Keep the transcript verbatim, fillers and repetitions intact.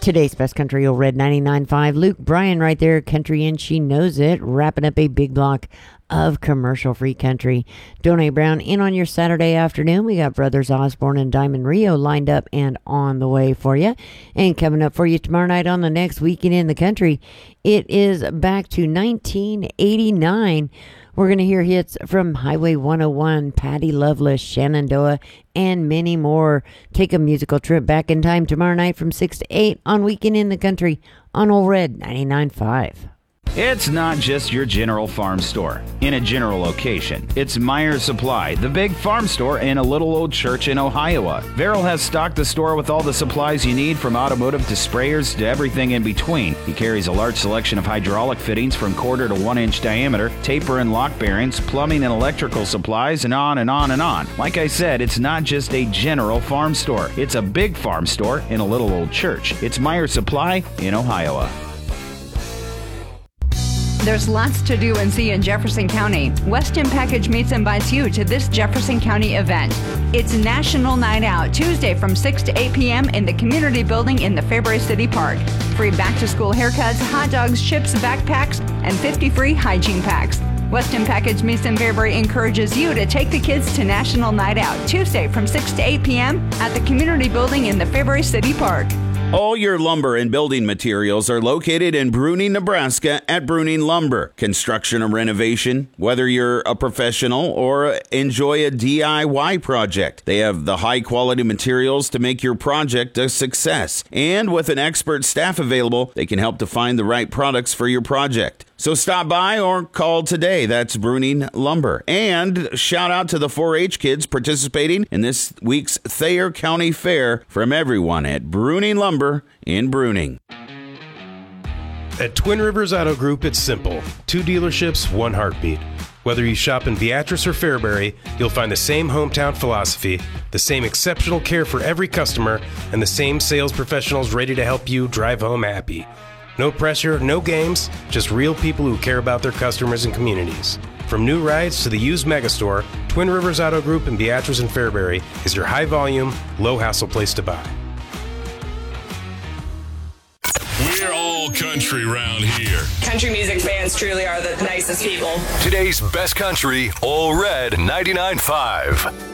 Today's Best Country Old Red ninety-nine point five. Luke Bryan right there, Country and She Knows It, wrapping up a big block of commercial-free country. Donnie Brown in on your Saturday afternoon. We got Brothers Osborne and Diamond Rio lined up and on the way for you. And coming up for you tomorrow night on the next Weekend in the Country, it is back to nineteen eighty-nine. We're going to hear hits from Highway one oh one, Patty Loveless, Shenandoah, and many more. Take a musical trip back in time tomorrow night from six to eight on Weekend in the Country on Old Red ninety-nine point five. It's not just your general farm store in a general location. It's Meyer Supply, the big farm store in a little old church in Ohio. Verrill has stocked the store with all the supplies you need, from automotive to sprayers to everything in between. He carries a large selection of hydraulic fittings from quarter to one inch diameter, taper and lock bearings, plumbing and electrical supplies, and on and on and on. Like I said, it's not just a general farm store. It's a big farm store in a little old church. It's Meyer Supply in Ohio. There's lots to do and see in Jefferson County. Weston Package Meats invites you to this Jefferson County event. It's National Night Out, Tuesday from six to eight p.m. in the community building in the Fairbury City Park. Free back-to-school haircuts, hot dogs, chips, backpacks, and fifty free hygiene packs. Weston Package Meats in Fairbury encourages you to take the kids to National Night Out, Tuesday from six to eight p.m. at the community building in the Fairbury City Park. All your lumber and building materials are located in Bruning, Nebraska at Bruning Lumber. Construction and renovation, whether you're a professional or enjoy a D I Y project, they have the high quality materials to make your project a success. And with an expert staff available, they can help to find the right products for your project. So stop by or call today. That's Bruning Lumber. And shout out to the four H kids participating in this week's Thayer County Fair from everyone at Bruning Lumber in Bruning. At Twin Rivers Auto Group, it's simple. Two dealerships, one heartbeat. Whether you shop in Beatrice or Fairbury, you'll find the same hometown philosophy, the same exceptional care for every customer, and the same sales professionals ready to help you drive home happy. No pressure, no games, just real people who care about their customers and communities. From new rides to the used megastore, Twin Rivers Auto Group in Beatrice and Fairbury is your high-volume, low-hassle place to buy. We're all country round here. Country music fans truly are the nicest people. Today's Best Country, Old Red ninety-nine point five.